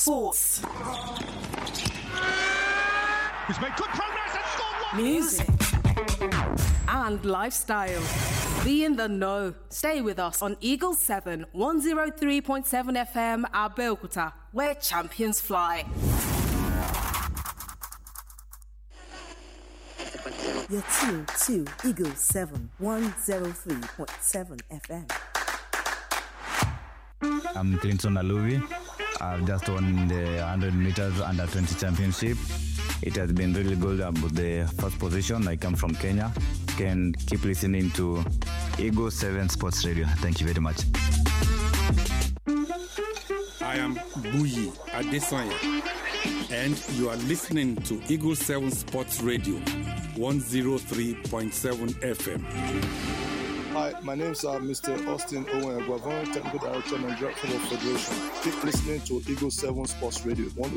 Sports. He's made good progress and scored one. Music. And lifestyle. Be in the know. Stay with us on Eagle 7, 103.7 FM, Abeokuta, where champions fly. You're tuned to Eagle 7, 103.7 FM. I'm Clinton Aluvi. I've just won the 100 meters under 20 championship. It has been really good about the first position. I come from Kenya. Can keep listening to Eagle 7 Sports Radio. Thank you very much. I am Buyi Adesanya, and you are listening to Eagle 7 Sports Radio, 103.7 FM. Hi, my name is Mr. Austin Owen Aguavon, Technical Director, Nigeria Football Federation. Keep listening to Eagle 7 Sports Radio,